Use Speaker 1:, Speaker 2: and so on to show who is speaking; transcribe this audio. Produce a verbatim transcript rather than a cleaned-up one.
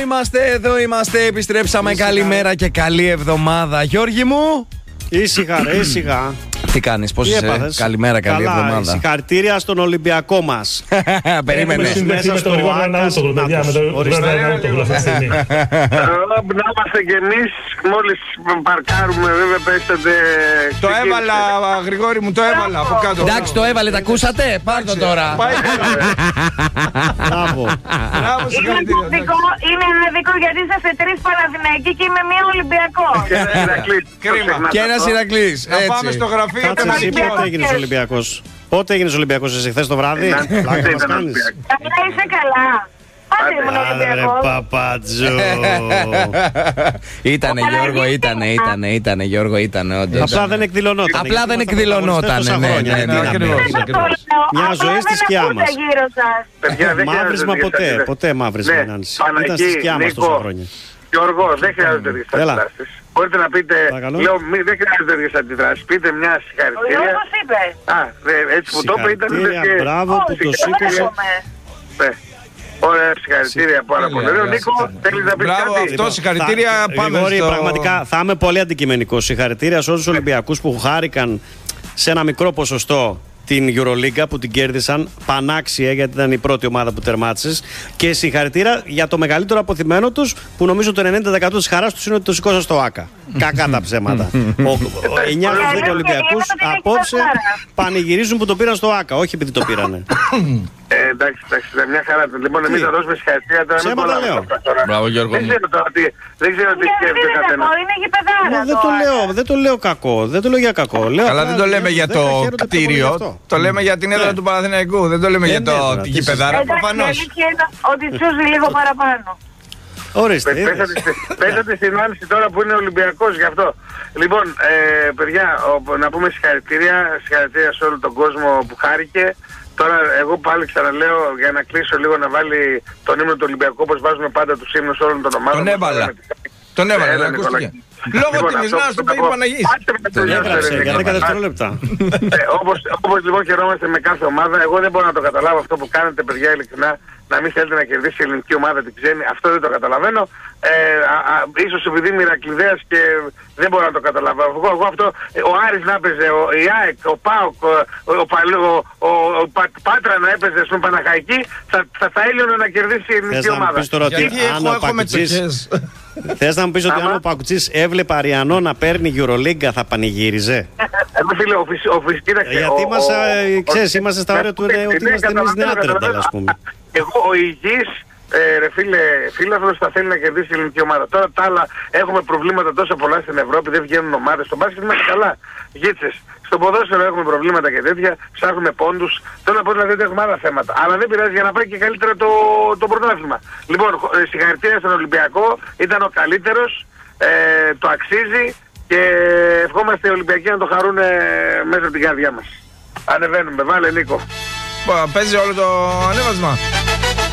Speaker 1: είμαστε, εδώ είμαστε. Επιστρέψαμε. Ήσυχα. Καλημέρα και καλή εβδομάδα. Γιώργη μου.
Speaker 2: Ήσυχα, ρε, ήσυχα.
Speaker 1: Τι κάνεις, πώς είσαι?
Speaker 2: Έπαθες?
Speaker 1: Καλημέρα, καλή
Speaker 2: Καλά,
Speaker 1: εβδομάδα.
Speaker 2: Συγχαρητήρια στον Ολυμπιακό μας.
Speaker 1: Περίμενε.
Speaker 2: Μέσα στο Άγκας.
Speaker 3: Να
Speaker 4: είμαστε κι εμείς, μόλις παρκάρουμε, βέβαια πέσατε.
Speaker 3: Το έβαλα, Γρηγόρη μου, το έβαλα από κάτω.
Speaker 1: Εντάξει, το έβαλε, τα ακούσατε? Πάρ' το τώρα.
Speaker 2: Μπράβο.
Speaker 5: Είναι άδικο γιατί είσαστε τρεις Παναθηναϊκοί και είμαι μία Ολυμπιακό.
Speaker 1: Και ένας Ηρακλής.
Speaker 3: Να πάμε στο γραφείο.
Speaker 2: Κάτσε εσύ, πότε έγινες Ολυμπιακός? Πότε έγινες Ολυμπιακός εσύ, χθες το βράδυ? Πλάκα μας κάνεις.
Speaker 5: Καλά, είσαι καλά. Πάτε ήμουν
Speaker 2: Ρε
Speaker 5: Ολυμπιακός.
Speaker 2: Παπατζό.
Speaker 1: Ήτανε Γιώργο, ήτανε, ήτανε, ήτανε Γιώργο, ήτανε όντως.
Speaker 2: Απλά δεν εκδηλωνόταν.
Speaker 1: Απλά δεν εκδηλωνόταν. Ναι, ναι, ναι, ακριβώς.
Speaker 2: Μια ζωή στη σκιά μας.
Speaker 4: Παιδιά, δεν
Speaker 2: Μαύρισμα ποτέ, ποτέ μαύρισμα. Ήταν στη σκιά μας τόσα χρόνια.
Speaker 4: Γιώργο, δεν χρειάζεται τέτοιες αντιδράσεις. Μπορείτε να πείτε, λέω, μη, δεν χρειάζεται τέτοιες αντιδράσεις. Πείτε μια
Speaker 5: Ο
Speaker 4: συγχαρητήρια.
Speaker 5: Γιώργος είπε.
Speaker 4: Α, δε, έτσι που το είπε ήταν
Speaker 2: Συγχαρητήρια, μπράβο που το σήκωσε.
Speaker 4: Ναι. Ωραία, συγχαρητήρια πάρα πολύ. Ωραίο, Νίκο, θέλεις να πεις
Speaker 3: Μπράβο,
Speaker 4: κάτι?
Speaker 3: αυτό συγχαρητήρια. Πάμε
Speaker 2: Γρηγόρη,
Speaker 3: στο...
Speaker 2: πραγματικά θα είμαι πολύ αντικειμενικός. Συγχαρητήρια σε όλους τους Ολυμπιακούς που χάρηκαν σε ένα μικρό ποσοστό την EuroLeague που την κέρδισαν πανάξια γιατί ήταν η πρώτη ομάδα που τερμάτισες. Και συγχαρητήρια για το μεγαλύτερο αποθυμένο τους που νομίζω το ενενήντα τοις εκατό της χαράς τους είναι ότι το σηκώσαν στο ΆΚΑ. Κακά τα ψέματα. εννιά στους δέκα Ολυμπιακούς απόψε πανηγυρίζουν που το πήραν στο ΆΚΑ, όχι επειδή το πήρανε.
Speaker 4: Ε, εντάξει, εντάξει, μια χαρά. Λοιπόν, εμείς θα δώσουμε συγχαρητήρια τώρα.
Speaker 2: Ψέματα λέω.
Speaker 1: Μπράβο Γιώργο.
Speaker 4: Δεν ξέρω τώρα τι, δεν ξέρω τι σκέφτεται ο καθένας.
Speaker 5: Είναι γηπεδάρα.
Speaker 2: Μα δεν το λέω, δεν το λέω κακό. Δεν το λέω για κακό. Λέω
Speaker 3: Καλά,
Speaker 2: απλά
Speaker 3: δεν το λέμε για
Speaker 2: δεν τα
Speaker 3: το
Speaker 2: χαίρονται πιο πολύ γι'
Speaker 3: κτίριο.
Speaker 2: αυτό.
Speaker 3: Το λέμε για την έδρα
Speaker 2: Ναι.
Speaker 3: του Παναθηναϊκού. Δεν το λέμε
Speaker 2: Ε,
Speaker 3: για
Speaker 2: ναι,
Speaker 3: το
Speaker 2: τώρα,
Speaker 3: τη
Speaker 2: τι
Speaker 3: γηπεδάρα.
Speaker 5: Εντάξει, η
Speaker 3: Προφανώς.
Speaker 5: αλήθεια είναι ότι τσούζει λίγο παραπάνω.
Speaker 2: Ορίστε. είδες.
Speaker 4: Πέσατε στη- Πέσατε στην άνοιξη τώρα που είναι Ολυμπιακός γι' αυτό. Λοιπόν, ε, παιδιά, ο, να πούμε συγχαρητήρια, συγχαρητήρια σε όλο τον κόσμο που χάρηκε. Τώρα εγώ πάλι ξαναλέω για να κλείσω λίγο να βάλει τον ύμνο του Ολυμπιακού όπως βάζουμε πάντα τους ύμνους όλων των ομάδων.
Speaker 3: Τον έβαλα. Τον έβαλα,
Speaker 4: Έλα,
Speaker 3: δεν ακούστηκε.
Speaker 4: Νικολάκη.
Speaker 3: Λόγω
Speaker 4: Λοιπόν,
Speaker 3: τιμής
Speaker 4: αυτό
Speaker 3: να
Speaker 4: που
Speaker 3: στο
Speaker 4: θα
Speaker 3: πει
Speaker 4: πω-
Speaker 3: Παναγής.
Speaker 4: Άσε με το
Speaker 2: Έγραψε
Speaker 4: δεύτερο,
Speaker 2: για δέκα
Speaker 4: Νικόλα.
Speaker 2: δευτερόλεπτα.
Speaker 4: Ε, όπως, όπως λοιπόν χαιρόμαστε με κάθε ομάδα, εγώ δεν μπορώ να το καταλάβω αυτό που κάνετε, παιδιά, ειλικρινά, να μην θέλετε να κερδίσει η ελληνική ομάδα την ξένη. Αυτό δεν το καταλαβαίνω. Ε, α, α, ίσως επειδή είμαι Ηρακλειδέας και δεν μπορώ να το καταλάβω. Εγώ, εγώ αυτό, ε, ο Άρης να έπαιζε, ο, η ΑΕΚ, ο ΠΑΟΚ, ο, ο, Παλ- ο, ο, ο Πα, Πάτρα να έπαιζε στον Παναχαϊκή, θα, θα, θα έλειωνε να κερδίσει η
Speaker 2: Θες
Speaker 4: ελληνική
Speaker 2: να μου
Speaker 4: ομάδα.
Speaker 2: πεις τώρα ότι
Speaker 3: Γιατί
Speaker 2: αν
Speaker 3: έχω,
Speaker 2: ο
Speaker 3: έχω
Speaker 2: Πακουτσής
Speaker 3: μετσοχές.
Speaker 2: θες να μου πεις ότι
Speaker 4: Άμα.
Speaker 2: αν ο Πακουτσής έβλεπε Αριανό να παίρνει EuroLeague θα πανηγύριζε.
Speaker 4: Εγώ φίλε, ο, φυσ- ο, φυσ- κοίταξε,
Speaker 2: Γιατί
Speaker 4: ο-
Speaker 2: μας,
Speaker 4: ο-
Speaker 2: ε,
Speaker 4: ο-
Speaker 2: ξέρεις, είμαστε στα όρια του,
Speaker 4: Ναι,
Speaker 2: ε, ότι
Speaker 4: ναι,
Speaker 2: είμαστε εμείς
Speaker 4: καταλαβαίνω,
Speaker 2: νεάτρεντα,
Speaker 4: καταλαβαίνω.
Speaker 2: ας πούμε.
Speaker 4: Εγώ ο υγιής, ε, ρε φίλε, φίλαθλος θα θέλει να κερδίσει η ελληνική ομάδα. Τώρα τα άλλα έχουμε προβλήματα τόσο πολλά στην Ευρώπη, δεν βγαίνουν ομάδες. Στο μπάσκετ είμαστε καλά, γίτσες. Στο ποδόσφαιρο έχουμε προβλήματα και τέτοια, ψάχνουμε πόντους. Θέλω να πω δηλαδή ότι έχουμε άλλα θέματα. Αλλά δεν πειράζει για να πάει και καλύτερα το, το πρωτάθλημα. Λοιπόν, χω- ε, συγχαρητήρια στον Ολυμπιακό, ήταν ο καλύτερος, ε, το αξίζει και ευχόμαστε οι Ολυμπιακοί να το χαρούν ε, μέσα από την καρδιά μας. Ανεβαίνουμε, βάλε Νίκο.
Speaker 3: Παίζει όλο το ανέβασμα.